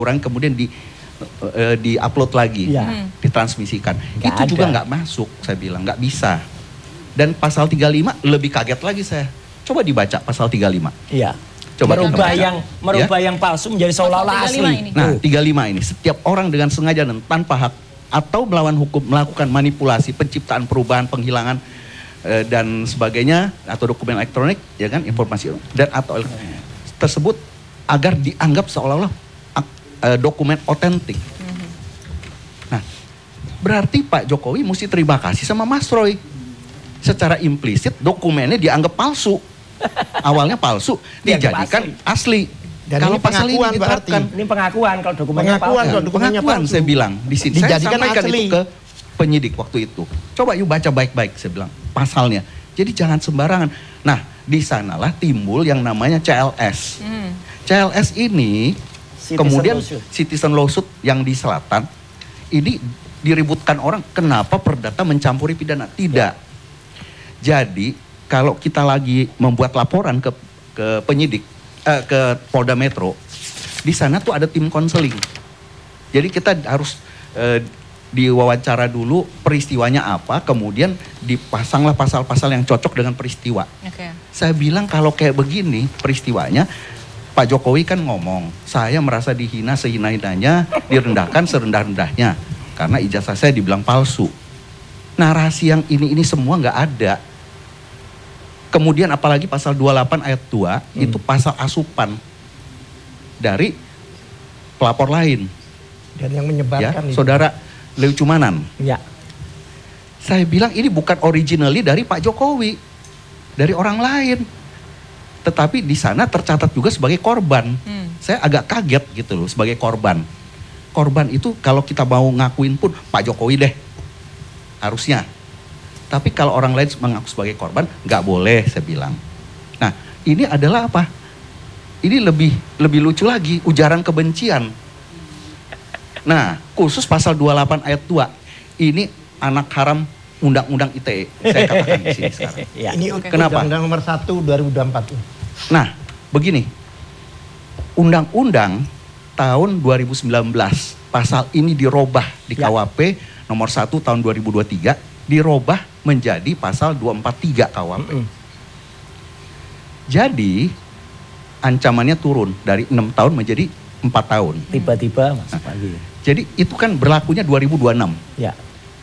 kurang kemudian di-upload lagi, ditransmisikan. Itu juga nggak masuk, saya bilang, nggak bisa. Dan pasal 35 lebih kaget lagi saya. Coba dibaca pasal 35. Iya. Coba merubah yang palsu menjadi seolah-olah asli. Nah, 35 ini, setiap orang dengan sengaja dan tanpa hak atau melawan hukum melakukan manipulasi, penciptaan, perubahan, penghilangan dan sebagainya atau dokumen elektronik, ya kan, informasi dan atau tersebut agar dianggap seolah-olah dokumen otentik. Nah, berarti Pak Jokowi mesti terima kasih sama Mas Roy. Secara implisit dokumennya dianggap palsu. Awalnya palsu, dijadikan asli. Dan kalau ini pasal ini diterapkan, ini pengakuan kalau dokumennya palsu. Pengakuan saya bilang di sini. Saya sampaikan itu ke penyidik waktu itu. Coba yuk baca baik-baik, saya bilang pasalnya. Jadi jangan sembarangan. Nah, di sanalah timbul yang namanya CLS. CLS ini kemudian citizen lawsuit yang di selatan ini diributkan orang, kenapa perdata mencampuri pidana? Tidak. Jadi kalau kita lagi membuat laporan ke penyidik, ke Polda Metro, di sana tuh ada tim konseling. Jadi kita harus diwawancara dulu peristiwanya apa, kemudian dipasanglah pasal-pasal yang cocok dengan peristiwa. Saya bilang kalau kayak begini peristiwanya, Pak Jokowi kan ngomong, saya merasa dihina sehina-hinanya, direndahkan serendah-rendahnya. Karena ijazah saya dibilang palsu. Narasi yang ini semua nggak ada. Kemudian apalagi pasal 28 ayat 2, itu pasal asupan dari pelapor lain. Dan yang menyebarkan ya, Saudara Leu Cumanan. Ya. Saya bilang ini bukan originally dari Pak Jokowi. Dari orang lain. Tetapi di sana tercatat juga sebagai korban. Saya agak kaget gitu loh, sebagai korban. Korban itu kalau kita mau ngakuin pun Pak Jokowi deh, harusnya. Tapi kalau orang lain mengaku sebagai korban, nggak boleh, saya bilang. Nah, ini adalah apa? Ini lebih lucu lagi, ujaran kebencian. Nah, khusus pasal 28 ayat 2, ini anak haram Undang-Undang ITE, saya katakan di sini sekarang. Ini kenapa? Undang-Undang nomor 1 2024. Nah, begini. Undang-Undang tahun 2019, pasal ini dirubah di KUHP nomor 1 tahun 2023, dirubah menjadi pasal 243 KUHP. Jadi, ancamannya turun dari 6 tahun menjadi 4 tahun. Tiba-tiba masuk lagi. Jadi, itu kan berlakunya 2026. Ya.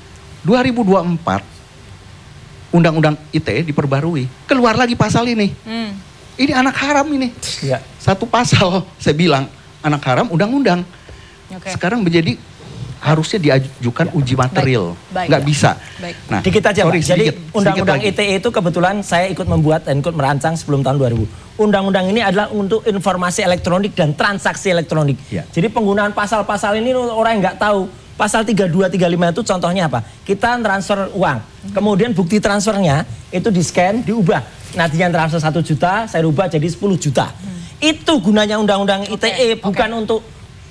2024 Undang-Undang ITE diperbarui, keluar lagi pasal ini. Ini anak haram ini. Ya. Satu pasal saya bilang anak haram undang-undang. Sekarang menjadi harusnya diajukan uji material. Nggak bisa. Nah, dikit aja, sorry, jadi Undang-Undang ITE itu kebetulan saya ikut membuat dan ikut merancang sebelum tahun 2000. Undang-undang ini adalah untuk informasi elektronik dan transaksi elektronik. Jadi penggunaan pasal-pasal ini orang yang nggak tahu. Pasal 32, 35 itu contohnya apa? Kita transfer uang, kemudian bukti transfernya itu di-scan, diubah. Nanti yang transfer 1 juta, saya rubah jadi 10 juta. Itu gunanya Undang-Undang ITE, bukan untuk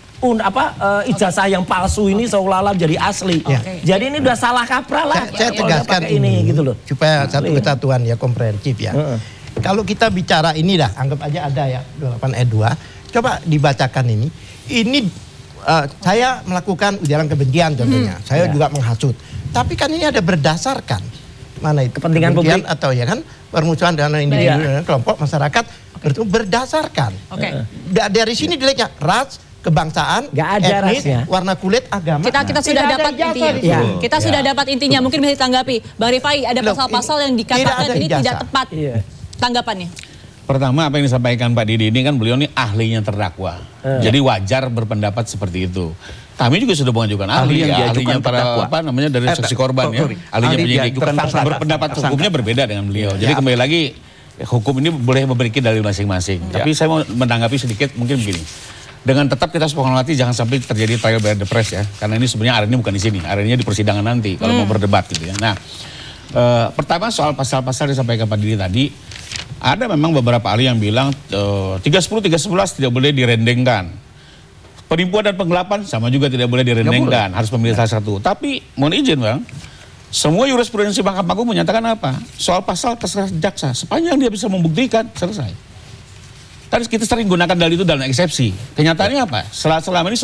ijazah yang palsu ini seolah-olah jadi asli. Jadi ini udah salah kaprah lah. Saya tegaskan ini gitu loh, supaya satu kesatuan ya, komprehensif ya. Kalau kita bicara ini dah, anggap aja ada ya 28 ayat 2. Coba dibacakan ini. Ini saya melakukan ujaran kebencian contohnya. Saya juga menghasut. Tapi kan ini ada berdasarkan. Mana itu? Kepentingan publik atau ya kan permusuhan dengan individu dan kelompok masyarakat berdasarkan. Dari sini dilihatnya ras, kebangsaan, etnis, warna kulit, agama. Kita sudah dapat intinya. Kita sudah dapat intinya. Mungkin bisa ditanggapi. Bang Rifai, ada pasal-pasal yang dikatakan ini tidak tepat. Tanggapannya. Pertama apa yang disampaikan Pak Didi ini kan beliau ini ahlinya terdakwa. Jadi wajar berpendapat seperti itu. Kami juga sudah mengajukan ahli ya, ahlinya para dari saksi korban ya. Ahlinya penyidik berpendapat hukumnya berbeda dengan beliau. Jadi kembali lagi hukum ini boleh memiliki dalil masing-masing. Tapi saya mau menanggapi sedikit mungkin begini. Dengan tetap kita harus menghormati jangan sampai terjadi trial by the press ya. Karena ini sebenarnya arenanya bukan di sini, arenanya di persidangan nanti kalau mau berdebat gitu ya. Nah, pertama soal pasal-pasal yang disampaikan Pak Didi tadi, ada memang beberapa ahli yang bilang 310, 311 tidak boleh direndengkan. Penipuan dan penggelapan sama juga tidak boleh direndengkan, harus memilih salah satu. Tapi mohon izin Bang, semua jurisprudensi Mahkamah Agung menyatakan apa? Soal pasal terserah jaksa, sepanjang dia bisa membuktikan, selesai. Tadi kita sering gunakan dalil itu dalam eksepsi. Kenyataannya apa? Selama ini